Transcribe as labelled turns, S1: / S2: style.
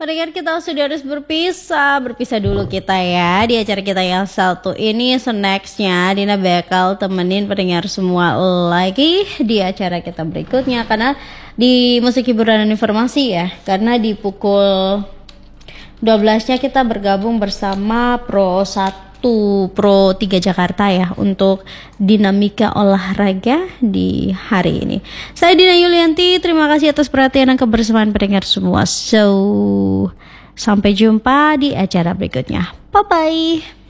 S1: Pendengar kita sudah harus berpisah dulu kita ya di acara kita yang satu ini. So nextnya Dina bakal temenin pendengar semua lagi di acara kita berikutnya, karena di musik hiburan dan informasi ya, karena di pukul 12-nya kita bergabung bersama Pro 1 Pro 3 Jakarta ya untuk dinamika olahraga di hari ini. Saya Dina Yulianti, terima kasih atas perhatian dan kebersamaan pendengar semua. So, sampai jumpa di acara berikutnya. Bye bye.